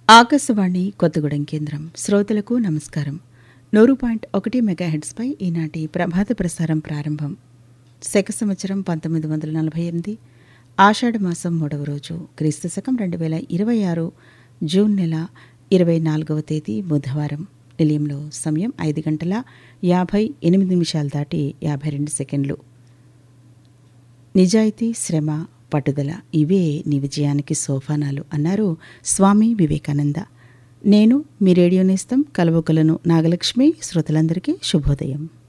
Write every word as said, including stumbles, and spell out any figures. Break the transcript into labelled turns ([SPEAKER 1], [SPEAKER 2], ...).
[SPEAKER 1] ఆకాశవాణి కొత్తగూడెం కేంద్రం శ్రోతలకు నమస్కారం. నూరు పాయింట్ ఒకటి మెగాహెడ్స్పై ఈనాటి ప్రభాత ప్రసారం ప్రారంభం. శక సంవత్సరం పంతొమ్మిది వందల నలభై ఎనిమిది ఆషాఢమాసం మూడవ రోజు, క్రీస్తు శకం రెండు వేల ఇరవై ఆరు జూన్ నెల ఇరవై నాలుగవ తేదీ బుధవారం. నిలయంలో సమయం ఐదు గంటల యాభై ఎనిమిది నిమిషాలు దాటి యాభై రెండు సెకండ్లు. నిజాయితీ, శ్రమ, పట్టుదల ఇవే నీ విజయానికి సోపానాలు అన్నారు స్వామి వివేకానంద. నేను మీ రేడియో నేస్తం కలవకులను నాగలక్ష్మి. శ్రోతలందరికీ శుభోదయం.